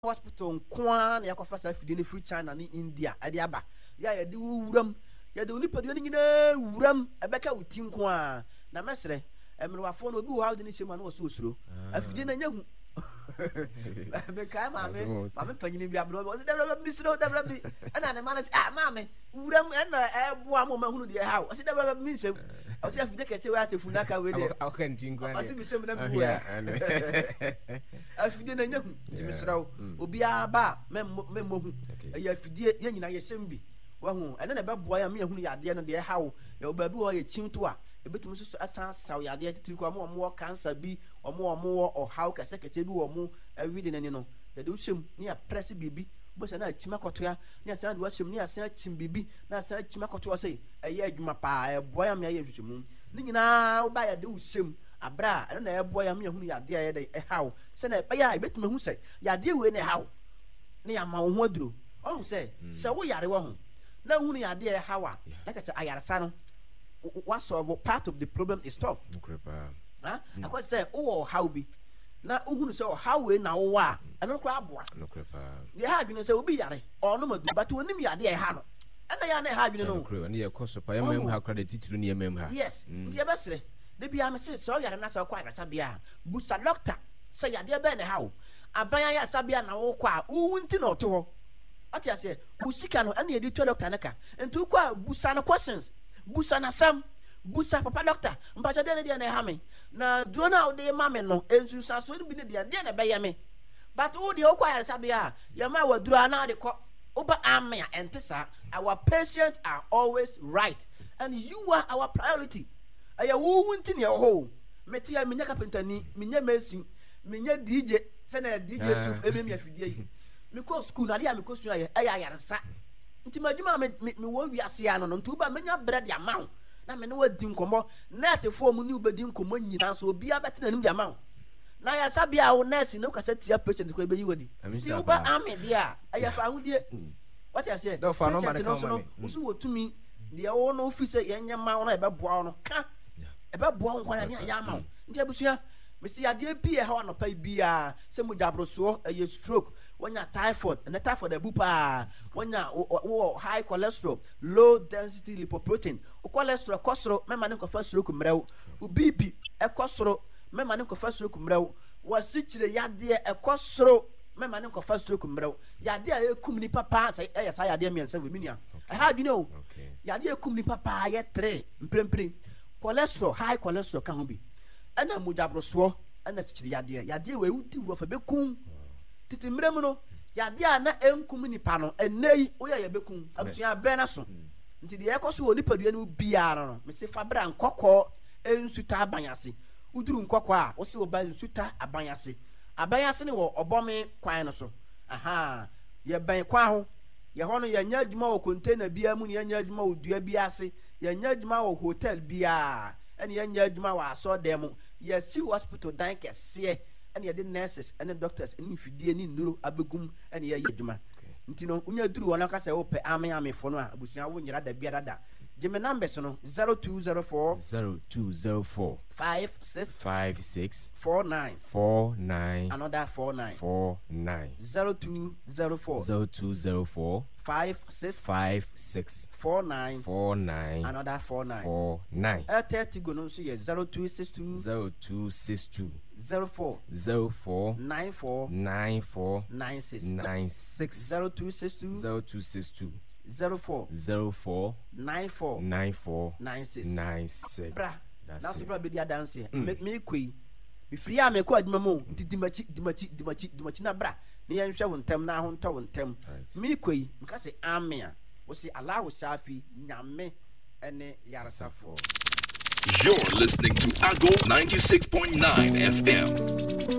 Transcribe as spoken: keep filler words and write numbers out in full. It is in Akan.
hospital kwa na yakofa sa fidie ne free China ni India ade aba ya ya de wuram ya de onipa de nyina wuram ebeka uti kwa na mesre emrewafo no obi wo hawde ni shema na wo so osuro afidie na nyahu me kai mame mame panyini bi abro wo se dabra bi suro dabra bi ana ne manas ah mame wuram na ebo am ma hunu de hawo wo se dabra bi nsem wo se afidie kese we asefu na ka we de akantin kwa wo se mi sem na bi wo afidie na nyahu ti misrawo obi aba me mohu ya afidie ye nyina ye sem bi wa hu ene na be boa ya me hunu ya de no de hawo ya obabi wo ye chinto a ebetum so asan saw ya de titiri ko am am cancer bi omo omo o how ka sekete bi wo mo awide nani no de de usem ni ya press bibi bo se na achima koto ya ni asan de wasem ni asan achim bibi na asan achima koto sei eye adwuma pa e boya me ya hwehwemu ni nyina wo ba ya de usem abra ene na e boya me hunu ya de ya de e how se na e ya ebetum hu sei ya de we ne how ni ya ma wo ho aduro o se se wo yare wo ho na hunu ya de e how a like I say ayaresa no what solve part of the problem is stop huh I could say oh how be na uhunu say how we na wo a eno kra aboa no krepa ye ha bi no say obi yare or no madu but onim yade e ha no ena ya na ha bi no no ne ye koso pa ye mem ha kra de titiri ne ye mem ha yes nti e besere de bia me say so yare na say kwa agasa bia busa doctor say yade be ne ha wo aban ya sabia na wo kwa uwu nti na oto ho ati ase busika no ena ye di to doctor naka nti kwa busa no questions busa na sam busa papa doctor mpacha de de na ha me na duona o de ma me no ensu saso ni bi de de na be ye me but o de o kwa yare sabia ya ma waduru ana de ko oba amia entesa our patients are always right and you are our priority aya wo wunti ne ho meti ya minya kapentani minya mesi minya D J se na D J tuf emem afidie yi me ko school na de ya me ko school aya yare sa nti madwuma me me wo wiase ya no no nti uba menya bread ya mawo na me ne wadi nkomo net form ni ubedi nkomo nyina so obi abete nanim ya mawo na ya sabia wo nurse no kasa tia patient ko ebeyi wadi nti uba ame dia aya fa ahudie what you say no fa no man ka no usu wotumi dia wo no office yenye mawo na ebeboa wo no ka ebeboa wo nkwana ne ya mawo nti abusua mesi ade bi e ha no pa bia se mu jabroso eye stroke wanya typhoid and typhoid ebu pa wanya wo high cholesterol low density lipoprotein o cholesterol kosoro mema ne kofa stroke mrew o B P e kosoro mema ne kofa stroke mrew wo sichire yade e kosoro mema ne kofa stroke mrew yade a ekum ni papa sai e sa yade miensa we minia e ha bi no yade ekum ni papa ye three mprempre cholesterol high cholesterol ka ho bi ana mujabroso ana sichire yade yade we udi wo fa bekun titi mremu no yade a na enkum nipa no enei wo ya bekum abusua be na so nti de ekoso wo nipa dua no biara no me se fabra nkokọ ensuta abanyase uduru nkokọ a wo se wo ba ensuta abanyase abanyase ne wo obome kwan no so aha ye ban kwa ho ye ho no ye nya adwuma wo container bia mu ne ye nya adwuma wo dua bia ase ye nya adwuma wo hotel bia ene ye nya adwuma wo aso dem ye si hospital dan kese and ye the nurses and the doctors and if you ni nuro abegum and ye yeduma nti no unya duru wona ka se wo pe ame ame fo no a abusua wo nyira da bia dada jeme numbers no zero two zero four zero two zero four five six five six four nine four nine another four nine four nine zero two zero four zero two zero four five six five six four nine four nine another four nine four nine uh, thirty go no so ye zero two six two zero two six two zero four zero four nine four nine four nine six nine six zero two six two zero two six two zero four zero four nine four nine four nine six nine six. Bra, that's the problem. Be the dance here. Make me queen. Be free. I make quite memo. Dimachi, dimachi, dimachi, dimachi na bra. Ni yan show on tem na hon to on tem. Me queen. Because say amia. We say allow safi nyame ene yarasafo. You're listening to Ago ninety-six point nine F M.